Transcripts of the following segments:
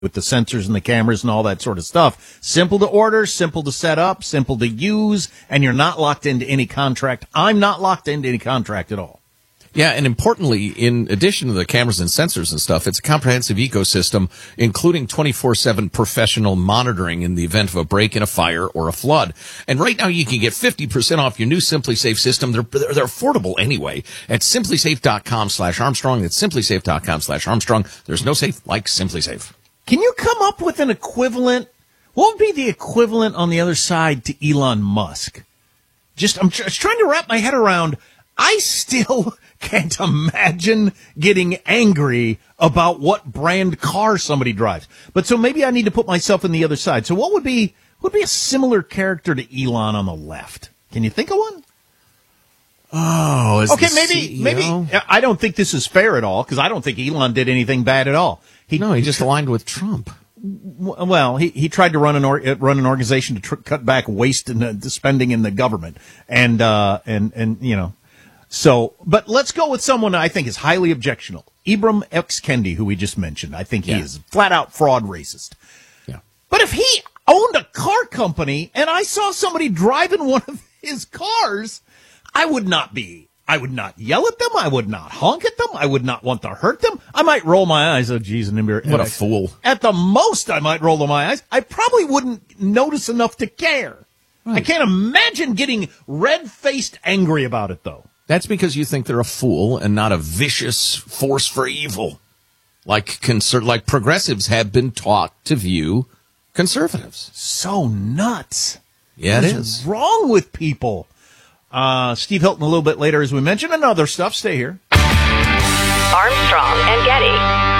with the sensors and the cameras and all that sort of stuff. Simple to order, simple to set up, simple to use, and you're not locked into any contract. I'm not locked into any contract at all. Yeah, and importantly, in addition to the cameras and sensors and stuff, it's a comprehensive ecosystem, including 24/7 professional monitoring in the event of a break in a fire or a flood. And right now you can get 50% off your new SimpliSafe system. They're affordable anyway at simplysafe.com/Armstrong. That's simplysafe.com/Armstrong. There's no safe like SimpliSafe. Can you come up with an equivalent? What would be the equivalent on the other side to Elon Musk? I'm trying to wrap my head around. I still can't imagine getting angry about what brand car somebody drives. But so maybe I need to put myself on the other side. So what would be a similar character to Elon on the left? Can you think of one? Oh, okay, maybe I don't think this is fair at all because I don't think Elon did anything bad at all. He just aligned with Trump. Well, he tried to run an organization to cut back waste and spending in the government, and you know. So, but let's go with someone I think is highly objectionable. Ibram X. Kendi, who we just mentioned. I think he is flat out fraud racist. Yeah. But if he owned a car company and I saw somebody driving one of his cars, I would not yell at them. I would not honk at them. I would not want to hurt them. I might roll my eyes. Oh, geez. What a fool. At the most, I might roll my eyes. I probably wouldn't notice enough to care. Right. I can't imagine getting red-faced angry about it, though. That's because you think they're a fool and not a vicious force for evil, like progressives have been taught to view conservatives. So nuts. Yeah, what it is. Wrong with people. Steve Hilton a little bit later, as we mentioned, and other stuff. Stay here. Armstrong and Getty.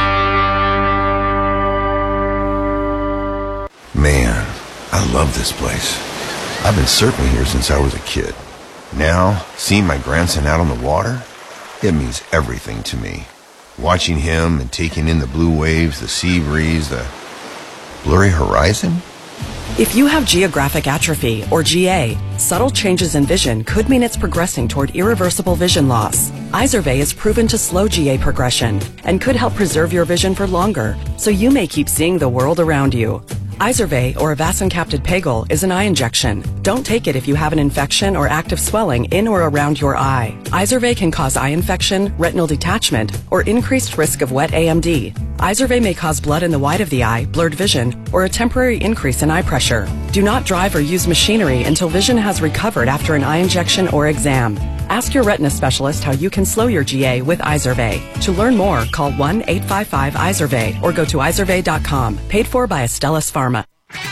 Man, I love this place. I've been surfing here since I was a kid. Now, seeing my grandson out on the water, it means everything to me. Watching him and taking in the blue waves, the sea breeze, the blurry horizon. If you have geographic atrophy, or GA, subtle changes in vision could mean it's progressing toward irreversible vision loss. Izervay is proven to slow GA progression and could help preserve your vision for longer, so you may keep seeing the world around you. Izervay, or avacincaptad pegol, is an eye injection. Don't take it if you have an infection or active swelling in or around your eye. Izervay can cause eye infection, retinal detachment, or increased risk of wet AMD. Izervay may cause blood in the white of the eye, blurred vision, or a temporary increase in eye pressure. Do not drive or use machinery until vision has recovered after an eye injection or exam. Ask your retina specialist how you can slow your GA with Izervay. To learn more, call 1-855-IZERVAY or go to izervay.com. Paid for by Astellas Pharma.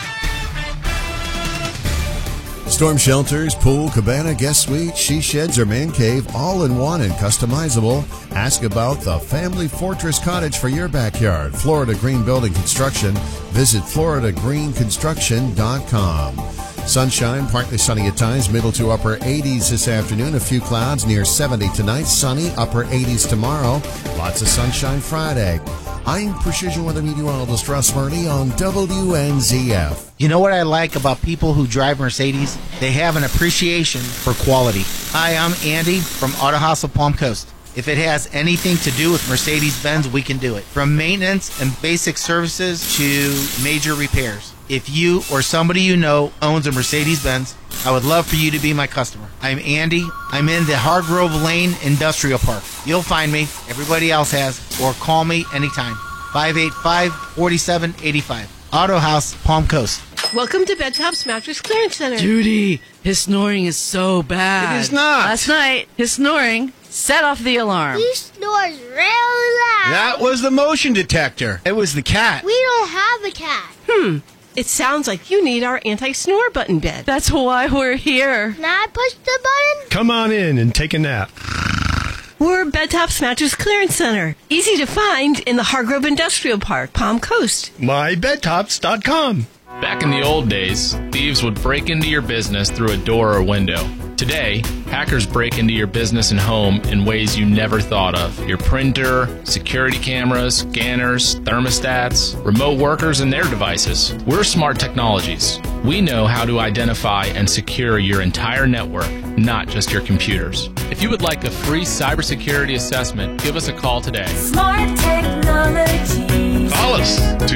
Storm shelters, pool, cabana, guest suite, she sheds, or man cave, all in one and customizable. Ask about the Family Fortress Cottage for your backyard. Florida Green Building Construction. Visit FloridaGreenConstruction.com. Sunshine, partly sunny at times, middle to upper 80s this afternoon. A few clouds, near 70 tonight. Sunny, upper 80s tomorrow. Lots of sunshine Friday. I'm Precision Weather Meteorologist Russ Murray on WNZF. You know what I like about people who drive Mercedes? They have an appreciation for quality. Hi, I'm Andy from Auto House of Palm Coast. If it has anything to do with Mercedes-Benz, we can do it. From maintenance and basic services to major repairs. If you or somebody you know owns a Mercedes-Benz, I would love for you to be my customer. I'm Andy. I'm in the Hargrove Lane Industrial Park. You'll find me. Everybody else has. Or call me anytime. 585-4785. Auto House, Palm Coast. Welcome to Bedtop's Mattress Clearance Center. Judy, his snoring is so bad. It is not. Last night, his snoring set off the alarm. He snores real loud. That was the motion detector. It was the cat. We don't have a cat. It sounds like you need our anti-snore button bed. That's why we're here. Can I push the button? Come on in and take a nap. We're Bedtop's Mattress Clearance Center. Easy to find in the Hargrove Industrial Park, Palm Coast. MyBedtops.com. Back in the old days, thieves would break into your business through a door or window. Today, hackers break into your business and home in ways you never thought of. Your printer, security cameras, scanners, thermostats, remote workers, and their devices. We're Smart Technologies. We know how to identify and secure your entire network, not just your computers. If you would like a free cybersecurity assessment, give us a call today. Smart Technologies. Call Call us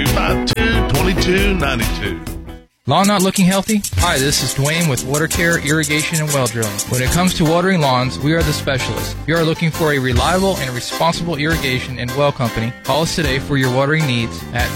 252-2292. Lawn not looking healthy? Hi, this is Dwayne with Water Care, Irrigation, and Well Drilling. When it comes to watering lawns, we are the specialists. If you are looking for a reliable and responsible irrigation and well company, call us today for your watering needs at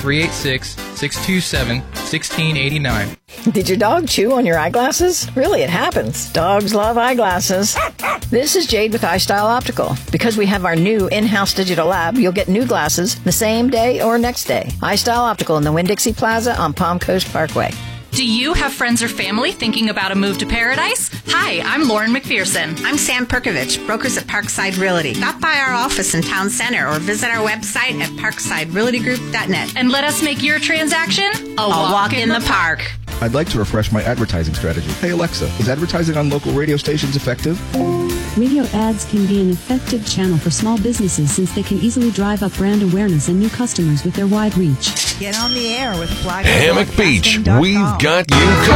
386-627-1689. Did your dog chew on your eyeglasses? Really, it happens. Dogs love eyeglasses. This is Jade with iStyle Optical. Because we have our new in-house digital lab, you'll get new glasses the same day or next day. iStyle Optical in the Winn-Dixie Plaza on Palm Coast Parkway. Do you have friends or family thinking about a move to paradise? Hi, I'm Lauren McPherson. I'm Sam Perkovich, brokers at Parkside Realty. Stop by our office in Town Center or visit our website at parksiderealtygroup.net. And let us make your transaction a walk in the park. I'd like to refresh my advertising strategy. Hey Alexa, is advertising on local radio stations effective? Radio ads can be an effective channel for small businesses since they can easily drive up brand awareness and new customers with their wide reach. Get on the air with Hammock Beach, we've got you covered.